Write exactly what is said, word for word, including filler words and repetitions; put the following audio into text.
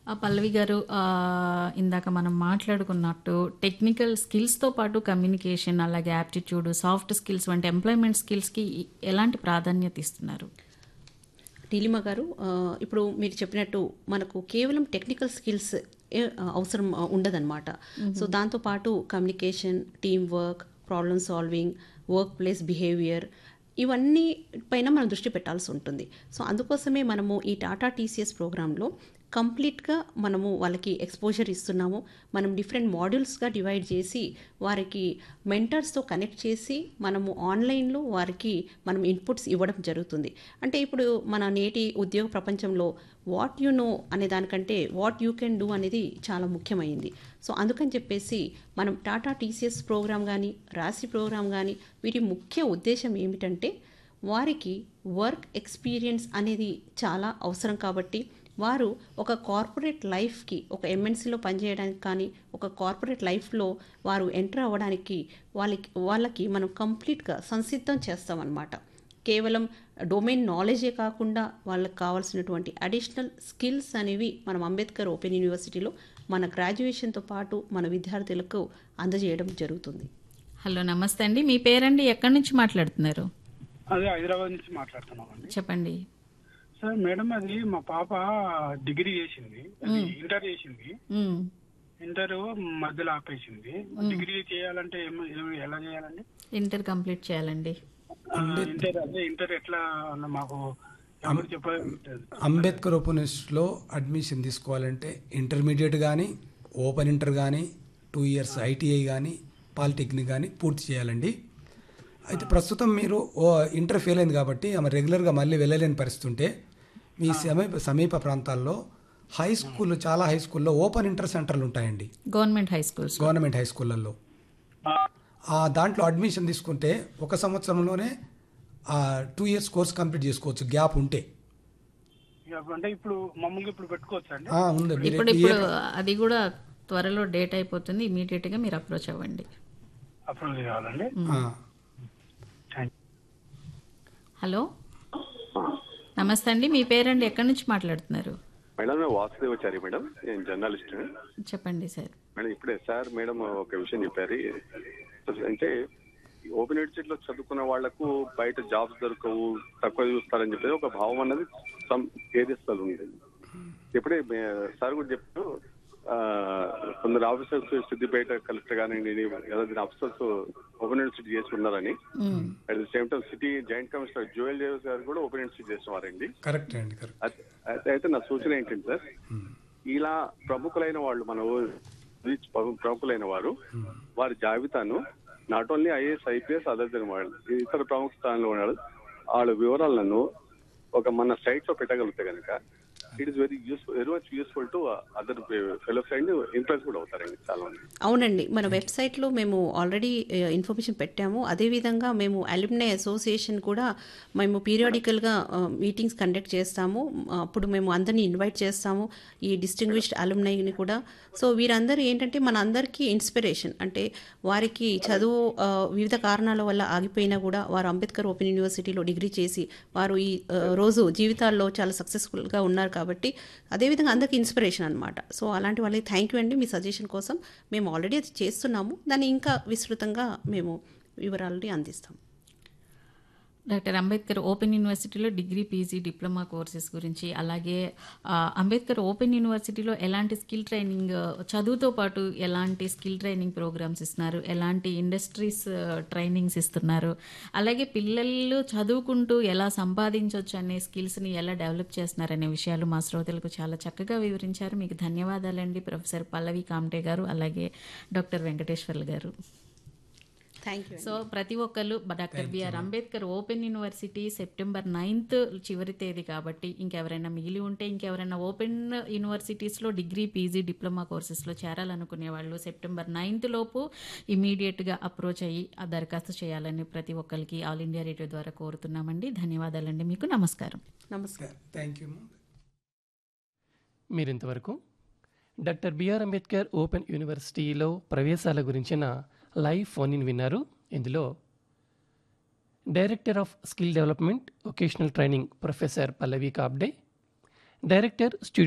ఆ! పల్లవి గారు, ఆహ్, ఇందాక మనం మాట్లాడుకున్నట్టు టెక్నికల్ స్కిల్స్‌తో పాటు కమ్యూనికేషన్, అలాగే యాప్టిట్యూడ్, సాఫ్ట్ స్కిల్స్ వంటి ఎంప్లాయ్‌మెంట్ స్కిల్స్‌కి ఎలాంటి ప్రాధాన్యత ఇస్తున్నారు? నీలిమ గారు, ఆహ్, ఇప్పుడు మీరు చెప్పినట్టు మనకు కేవలం టెక్నికల్ స్కిల్స్ ఏ అవసరం ఉండదనమాట. సో, దాంతో పాటు communication, team work, problem solving, work place behaviour ఇవన్నీ పైన మనం దృష్టి పెట్టాల్సి ఉంటుంది. సో, అందుకోసమే మనము ఈ టాటా టీసీఎస్ ప్రోగ్రాంలో కంప్లీట్‌గా మనము వాళ్ళకి ఎక్స్‌పోజర్ ఇస్తున్నాము. మనం డిఫరెంట్ మాడ్యూల్స్‌గా డివైడ్ చేసి వారికి మెంటర్స్‌తో కనెక్ట్ చేసి మనము ఆన్‌లైన్‌లో వారికి మనం ఇన్పుట్స్ ఇవ్వడం జరుగుతుంది. అంటే ఇప్పుడు మన నేటి ఉద్యోగ ప్రపంచంలో వాట్ యు నో అనే దానికంటే వాట్ యూ కెన్ డూ అనేది చాలా ముఖ్యమైంది. సో, అందుకని చెప్పేసి మనం టాటా టీసీఎస్ ప్రోగ్రామ్ గానీ, రాశి ప్రోగ్రామ్ గానీ వీటి ముఖ్య ఉద్దేశ్యం ఏమిటంటే వారికి వర్క్ ఎక్స్‌పీరియన్స్ అనేది చాలా అవసరం కాబట్టి వారు ఒక కార్పొరేట్ లైఫ్‌కి, ఒక ఎంఎన్‌సీలో పనిచేయడానికి కానీ, ఒక కార్పొరేట్ లైఫ్‌లో వారు ఎంటర్ అవ్వడానికి వాళ్ళకి వాళ్ళకి మనం కంప్లీట్‌గా సంసిద్ధం చేస్తామన్నమాట. కేవలం డొమైన్ నాలెడ్జే కాకుండా వాళ్ళకి కావాల్సినటువంటి అడిషనల్ స్కిల్స్ అనేవి మనం అంబేద్కర్ ఓపెన్ యూనివర్సిటీలో మన గ్రాడ్యుయేషన్‌తో పాటు మన విద్యార్థులకు అందజేయడం జరుగుతుంది. హలో, నమస్తే అండి. మీ పేరండి? ఎక్కడి నుంచి మాట్లాడుతున్నారు? అదే హైదరాబాద్ నుంచి మాట్లాడుతున్నామండి. చెప్పండి. సార్ మేడం, అది మా పాప డిగ్రీ చేసింది, అది ఇంటర్ చేసింది. హ్మ్. ఇంటర్ మధ్యలో ఆపేసింది. డిగ్రీ చేయాలంటే ఏం- ఏం- ఎలా చేయాలండి? ఇంటర్ కంప్లీట్ చేయాలండి. ఆ, ఇంటర్ అదే ఇంటర్ ఎట్లా అన్న మాకు ఎవరు చెప్ప అంబేద్కర్ ఓపెన్ యూనివర్సిటీలో అడ్మిషన్ తీసుకోవాలంటే ఇంటర్మీడియట్ కానీ, ఓపెన్ ఇంటర్ కానీ, టూ ఇయర్స్ ఐటీఐ కానీ, పాలిటెక్నిక్ కానీ పూర్తి చేయాలండి. అయితే ప్రస్తుతం మీరు ఓ ఇంటర్ ఫెయిల్ అయింది కాబట్టి ఆమె రెగ్యులర్గా మళ్ళీ వెళ్ళలేని పరిస్థితి ఉంటే మీ సమీప సమీప ప్రాంతాల్లో హై స్కూల్, చాలా హై స్కూల్లో ఓపెన్ ఇంటర్ సెంటర్లు ఉంటాయండి. Government high schools. Government high స్కూళ్ళల్లో ఆ దాంట్లో అడ్మిషన్ తీసుకుంటే ఒక సంవత్సరంలోనే టూ ఇయర్స్ కోర్స్ కంప్లీట్ చేసుకోవచ్చు, గ్యాప్ ఉంటే. అంటే ఇప్పుడు మమ్మల్ని ఇప్పుడు పెట్టుకోవచ్చు అండి? ఆ, ఉంది. మీరు ఇప్పుడు ఇప్పుడు ఇప్పుడు అది కూడా త్వరలో డేట్ అయిపోతుంది. ఇమీడియట్గా మీరు అప్రోచ్ అవ్వండి. అప్రూవ్ చేయాలండి. ఆ, థ్యాంక్ హలో, నమస్తే అండి. మీ పేరండి? ఎక్కడి నుంచి మాట్లాడుతున్నారు? మేడం, నేను వాసుదేవచారి మేడం, నేను జర్నలిస్ట్. చెప్పండి సార్. మేడం, ఇప్పుడే సార్ మేడం ఒక విషయం చెప్పారు. అంటే ఓపెన్ యూనివర్సిటీలో చదువుకున్న వాళ్లకు బయట జాబ్స్ దొరకవు, తక్కువ చూస్తారని చెప్పేది ఒక భావం అన్నది సమ్ ఏరియాస్లో ఉంది. ఇప్పుడే మే- సార్ కూడా చెప్పారు, ఆ, కొందరు ఆఫీసర్స్ సిద్దిపేట కలెక్టర్ కానివ్వండి, ఏదైనా ఆఫీసర్స్ ఓపెన్ యూనివర్సిటీ చేసి ఉన్నారని. At the same time city joint commissioner Joel దేవస్ గారు కూడా ఓపెన్ యూనివర్సిటీ చేసినవారండి. కరెక్ట్ అండి, కరెక్ట్. అయితే అయితే నా సూచన ఏంటంటే సార్, ఇలా ప్రముఖులైన వాళ్ళు, మన ఊ- రీచ్ ప్రము- ప్రముఖులైన వారు వారి జాబితాను not only IAS IPS other then వాళ్ళు ఇతర ప్రముఖ స్థానంలో ఉన్నాడు వాళ్ళ వివరాలను ఒక మన సైట్ లో పెట్టగలిగితే కనుక it is very useful, very much useful to other fellows and impress కూడా అవుతారండి చాలా మంది. అవునండి, మన వెబ్సైట్లో మేము ఆల్రెడీ ఇన్ఫర్మేషన్ పెట్టాము. అదేవిధంగా మేము అల్యూమినై అసోసియేషన్ కూడా మేము పీరియాడికల్గా మీటింగ్స్ కండక్ట్ చేస్తాము. అప్పుడు మేము అందరినీ ఇన్వైట్ చేస్తాము, ఈ డిస్టింగ్విష్డ్ అల్యూమినైని కూడా. సో వీరందరూ ఏంటంటే మన అందరికీ ఇన్స్పిరేషన్. అంటే వారికి చదువు ఆ, వివిధ కారణాల వల్ల ఆగిపోయినా కూడా వారు అంబేద్కర్ ఓపెన్ యూనివర్సిటీలో డిగ్రీ చేసి వారు ఈ ఆ, రోజు జీవితాల్లో చాలా సక్సెస్ఫుల్గా ఉన్నారు కాబట్టి అదేవిధంగా అందరికీ ఇన్స్పిరేషన్ అనమాట. సో అలాంటి వాళ్ళకి థ్యాంక్ యూ అండి మీ సజెషన్ కోసం. మేము ఆల్రెడీ అది చేస్తున్నాము, దాన్ని ఇంకా విస్తృతంగా మేము వివరాలని అందిస్తాం. డాక్టర్ అంబేద్కర్ ఓపెన్ యూనివర్సిటీలో డిగ్రీ, పీజీ, డిప్లొమా కోర్సెస్ గురించి, అలాగే ఆ, అంబేద్కర్ ఓపెన్ యూనివర్సిటీలో ఎలాంటి స్కిల్ ట్రైనింగ్, చదువుతో పాటు ఎలాంటి స్కిల్ ట్రైనింగ్ ప్రోగ్రామ్స్ ఇస్తున్నారు, ఎలాంటి ఇండస్ట్రీస్ ట్రైనింగ్స్ ఇస్తున్నారు, అలాగే పిల్లలు చదువుకుంటూ ఎలా సంపాదించవచ్చు అనే స్కిల్స్ని ఎలా డెవలప్ చేస్తున్నారనే విషయాలు మా శ్రోతలకు చాలా చక్కగా వివరించారు. మీకు ధన్యవాదాలండి ప్రొఫెసర్ పల్లవి కామ్టే గారు, అలాగే డాక్టర్ వెంకటేశ్వర్లు గారు. Thank you. సో ప్రతి ఒక్కరు doctor BR Ambedkar open university September ninth చివరి తేదీ కాబట్టి ఇంకెవరైనా మిగిలి ఉంటే, ఇంకెవరైనా ఓపెన్ యూనివర్సిటీస్లో డిగ్రీ, పీజీ, డిప్లొమా కోర్సెస్లో చేరాలనుకునే వాళ్ళు సెప్టెంబర్ నైన్త్ లోపు ఇమీడియట్గా అప్రోచ్ అయ్యి ఆ దరఖాస్తు చేయాలని ప్రతి ఒక్కరికి ఆల్ ఇండియా రేడియో ద్వారా కోరుతున్నామండి. ధన్యవాదాలండి మీకు. నమస్కారం. నమస్కారం. Thank you. మీరింతవరకు డాక్టర్ బిఆర్ అంబేద్కర్ ఓపెన్ యూనివర్సిటీలో ప్రవేశాల గురించిన లైవ్ ఫోన్ ఇన్ విన్నారు. ఇందులో director of skill development vocational training professor Pallavi Kabde, director student